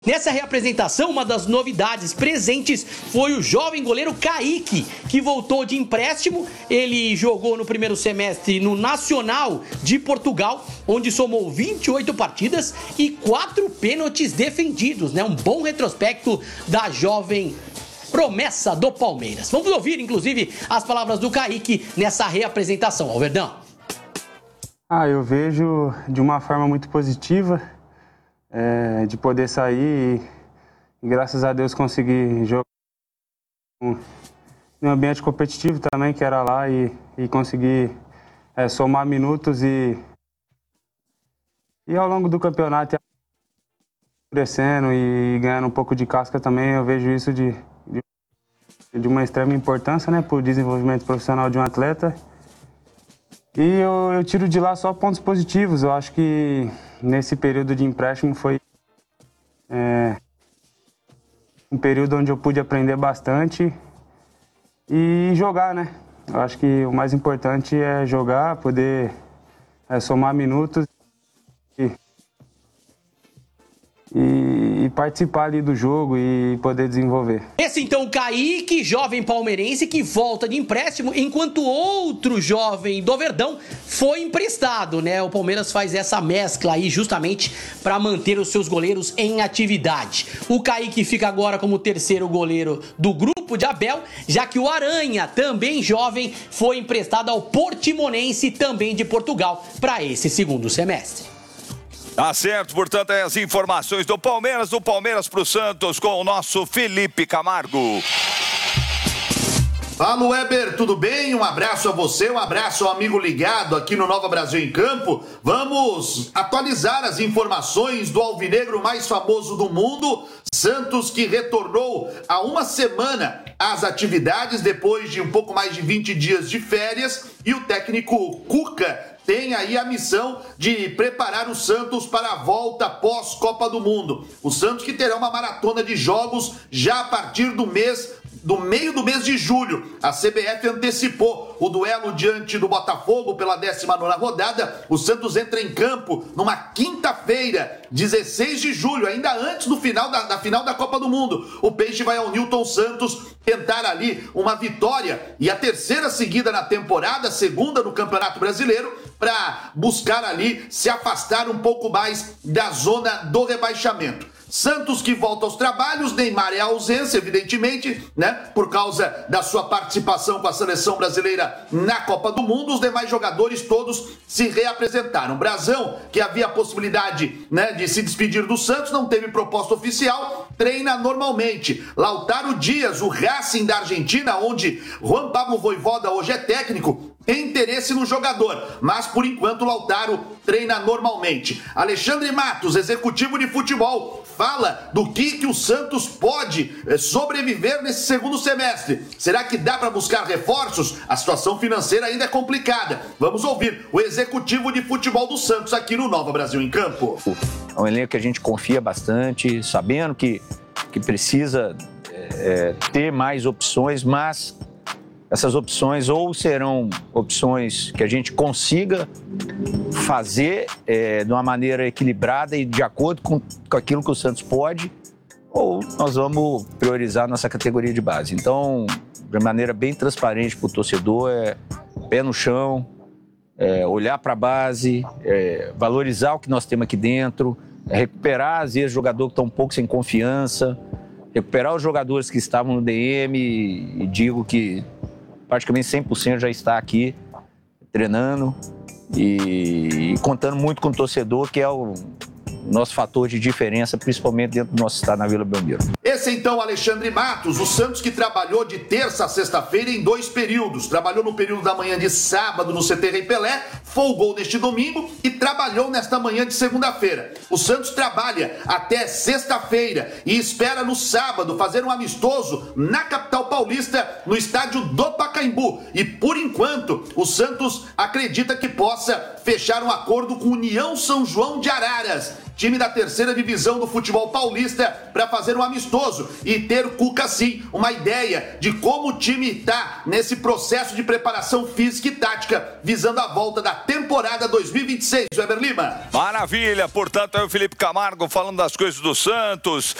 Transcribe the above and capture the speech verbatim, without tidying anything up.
Nessa reapresentação, uma das novidades presentes foi o jovem goleiro Kaique, que voltou de empréstimo. Ele jogou no primeiro semestre no Nacional de Portugal, onde somou vinte e oito partidas e quatro pênaltis defendidos, né? Um bom retrospecto da jovem promessa do Palmeiras. Vamos ouvir, inclusive, as palavras do Kaique nessa reapresentação. Alverdão. Ah, eu vejo de uma forma muito positiva. É, de poder sair e, e, graças a Deus, conseguir jogar em um ambiente competitivo também, que era lá, e, e conseguir é, somar minutos e, e ao longo do campeonato crescendo e ganhando um pouco de casca também. Eu vejo isso de, de, de uma extrema importância, né, para o desenvolvimento profissional de um atleta. E eu, eu tiro de lá só pontos positivos. Eu acho que nesse período de empréstimo foi é, um período onde eu pude aprender bastante e jogar, né? Eu acho que o mais importante é jogar, poder é, somar minutos e, e, e participar ali do jogo e poder desenvolver. Esse então Kaique, jovem palmeirense que volta de empréstimo, enquanto outro jovem do Verdão foi emprestado, né? O Palmeiras faz essa mescla aí justamente para manter os seus goleiros em atividade. O Kaique fica agora como terceiro goleiro do grupo de Abel, já que o Aranha, também jovem, foi emprestado ao Portimonense, também de Portugal, para esse segundo semestre. Tá certo, portanto, as informações do Palmeiras, do Palmeiras pro Santos, com o nosso Felipe Camargo. Fala, Weber, tudo bem? Um abraço a você, um abraço ao amigo ligado aqui no Nova Brasil em Campo. Vamos atualizar as informações do alvinegro mais famoso do mundo, Santos, que retornou há uma semana às atividades depois de um pouco mais de vinte dias de férias, e o técnico Cuca tem aí a missão de preparar o Santos para a volta pós-Copa do Mundo. O Santos que terá uma maratona de jogos já a partir do mês, do meio do mês de julho. A C B F antecipou o duelo diante do Botafogo pela décima nona rodada. O Santos entra em campo numa quinta-feira, dezesseis de julho, ainda antes do final da, da final da Copa do Mundo. O Peixe vai ao Newton Santos tentar ali uma vitória e a terceira seguida na temporada, segunda no Campeonato Brasileiro, para buscar ali se afastar um pouco mais da zona do rebaixamento. Santos que volta aos trabalhos, Neymar é a ausência, evidentemente, né? Por causa da sua participação com a seleção brasileira na Copa do Mundo. Os demais jogadores todos se reapresentaram. Brasão, que havia a possibilidade, né, de se despedir do Santos, não teve proposta oficial, treina normalmente. Lautaro Dias, o Racing da Argentina, onde Juan Pablo Vojvoda hoje é técnico, tem interesse no jogador, mas por enquanto Lautaro treina normalmente. Alexandre Matos, executivo de futebol, fala do que, que o Santos pode sobreviver nesse segundo semestre. Será que dá para buscar reforços? A situação financeira ainda é complicada. Vamos ouvir o executivo de futebol do Santos aqui no Nova Brasil em Campo. É um elenco que a gente confia bastante, sabendo que, que precisa é, ter mais opções, mas essas opções ou serão opções que a gente consiga fazer é, de uma maneira equilibrada e de acordo com, com aquilo que o Santos pode, ou nós vamos priorizar nossa categoria de base. Então, de maneira bem transparente para o torcedor, é pé no chão, é, olhar para a base, é, valorizar o que nós temos aqui dentro, é, recuperar, às vezes, jogador que está um pouco sem confiança, recuperar os jogadores que estavam no D M, e, e digo que praticamente cem por cento já está aqui treinando e, e contando muito com o torcedor, que é o nosso fator de diferença, principalmente dentro do nosso estado na Vila Belmiro. Esse então, Alexandre Matos, o Santos que trabalhou de terça a sexta-feira em dois períodos. Trabalhou no período da manhã de sábado no C T Rei Pelé, folgou neste domingo e trabalhou nesta manhã de segunda-feira. O Santos trabalha até sexta-feira e espera no sábado fazer um amistoso na capital paulista, no estádio do Pacaembu. E por enquanto, o Santos acredita que possa fechar um acordo com União São João de Araras, time da terceira divisão do futebol paulista, para fazer um amistoso e ter Cuca, sim, uma ideia de como o time está nesse processo de preparação física e tática, visando a volta da temporada dois mil e vinte e seis, Weber Lima. Maravilha, portanto, é o Felipe Camargo falando das coisas do Santos.